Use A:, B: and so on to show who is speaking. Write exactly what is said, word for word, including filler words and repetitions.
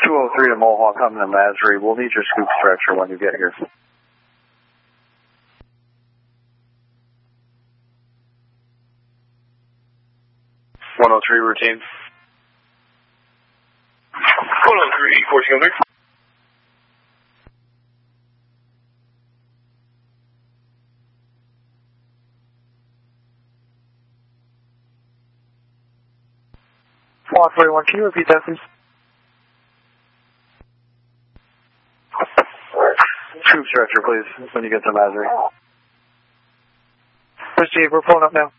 A: two oh three to Mohawk coming to Masry. We'll need your scoop stretcher when you get here.
B: one oh three routine. one oh three, fourteen oh three.
C: one forty-one, can you repeat that, please?
A: Scoop stretcher, please, when you get to Masry.
C: Proceed, we're pulling up now.